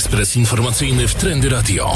Ekspres informacyjny w Trendy Radio.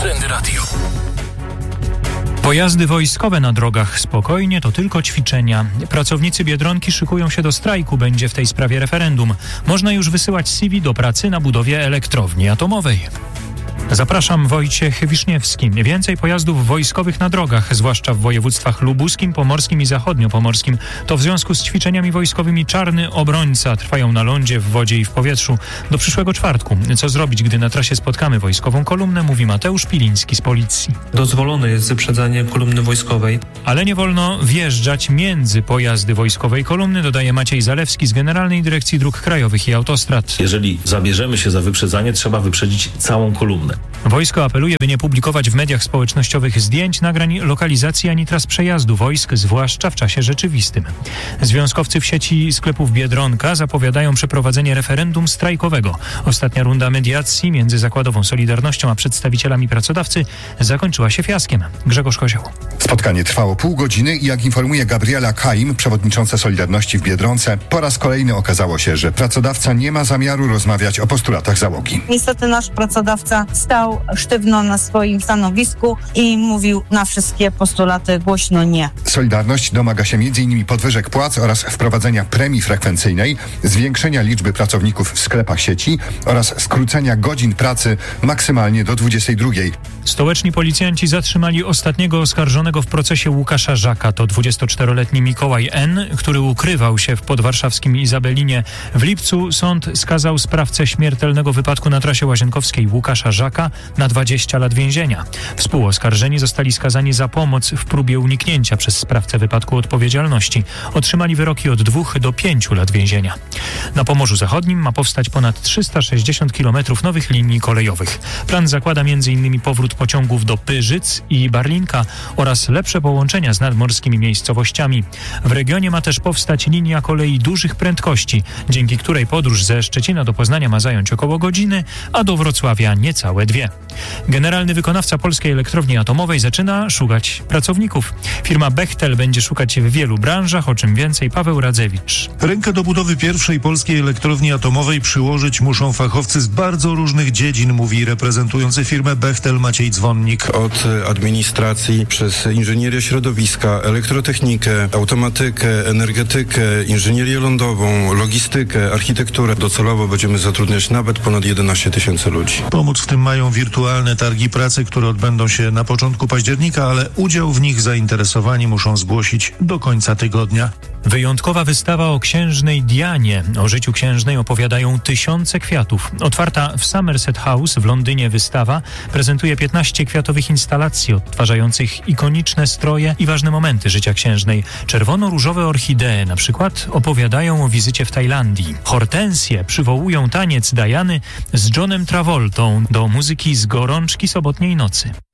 Pojazdy wojskowe na drogach spokojnie, to tylko ćwiczenia. Pracownicy Biedronki szykują się do strajku, będzie w tej sprawie referendum. Można już wysyłać CV do pracy na budowie elektrowni atomowej. Zapraszam, Wojciech Wiszniewski. Więcej pojazdów wojskowych na drogach, zwłaszcza w województwach lubuskim, pomorskim i zachodniopomorskim. To w związku z ćwiczeniami wojskowymi Czarny Obrońca trwają na lądzie, w wodzie i w powietrzu. Do przyszłego czwartku. Co zrobić, gdy na trasie spotkamy wojskową kolumnę, mówi Mateusz Piliński z Policji. Dozwolone jest wyprzedzanie kolumny wojskowej. Ale nie wolno wjeżdżać między pojazdy wojskowej kolumny, dodaje Maciej Zalewski z Generalnej Dyrekcji Dróg Krajowych i Autostrad. Jeżeli zabierzemy się za wyprzedzanie, trzeba wyprzedzić całą kolumnę. Wojsko apeluje, by nie publikować w mediach społecznościowych zdjęć, nagrań, lokalizacji ani tras przejazdu wojsk, zwłaszcza w czasie rzeczywistym. Związkowcy w sieci sklepów Biedronka zapowiadają przeprowadzenie referendum strajkowego. Ostatnia runda mediacji między zakładową Solidarnością a przedstawicielami pracodawcy zakończyła się fiaskiem. Grzegorz Kozioł. Spotkanie trwało pół godziny i jak informuje Gabriela Kaim, przewodnicząca Solidarności w Biedronce, po raz kolejny okazało się, że pracodawca nie ma zamiaru rozmawiać o postulatach załogi. Niestety nasz pracodawca stał sztywno na swoim stanowisku i mówił na wszystkie postulaty głośno nie. Solidarność domaga się m.in. podwyżek płac oraz wprowadzenia premii frekwencyjnej, zwiększenia liczby pracowników w sklepach sieci oraz skrócenia godzin pracy maksymalnie do 22. Stołeczni policjanci zatrzymali ostatniego oskarżonego w procesie Łukasza Żaka. To 24-letni Mikołaj N., który ukrywał się w podwarszawskim Izabelinie. W lipcu sąd skazał sprawcę śmiertelnego wypadku na trasie łazienkowskiej Łukasza Żaka na 20 lat więzienia. Współoskarżeni zostali skazani za pomoc w próbie uniknięcia przez sprawcę wypadku odpowiedzialności. Otrzymali wyroki od 2 do 5 lat więzienia. Na Pomorzu Zachodnim ma powstać ponad 360 km nowych linii kolejowych. Plan zakłada m.in. powrót pociągów do Pyrzyc i Barlinka oraz lepsze połączenia z nadmorskimi miejscowościami. W regionie ma też powstać linia kolei dużych prędkości, dzięki której podróż ze Szczecina do Poznania ma zająć około godziny, a do Wrocławia niecałe 2. Generalny wykonawca polskiej elektrowni atomowej zaczyna szukać pracowników. Firma Bechtel będzie szukać w wielu branżach, o czym więcej Paweł Radzewicz. Rękę do budowy pierwszej polskiej elektrowni atomowej przyłożyć muszą fachowcy z bardzo różnych dziedzin, mówi reprezentujący firmę Bechtel Maciej Dzwonnik. Od administracji przez inżynierię środowiska, elektrotechnikę, automatykę, energetykę, inżynierię lądową, logistykę, architekturę. Docelowo będziemy zatrudniać nawet ponad 11 000 ludzi. Pomóc w tym mają wirtualne targi pracy, które odbędą się na początku października, ale udział w nich zainteresowani muszą zgłosić do końca tygodnia. Wyjątkowa wystawa o księżnej Dianie. O życiu księżnej opowiadają tysiące kwiatów. Otwarta w Somerset House w Londynie wystawa prezentuje 15 kwiatowych instalacji odtwarzających ikoniczne stroje i ważne momenty życia księżnej. Czerwono-różowe orchidee na przykład opowiadają o wizycie w Tajlandii. Hortensje przywołują taniec Diany z Johnem Travoltą do muzyki z Gorączki sobotniej nocy.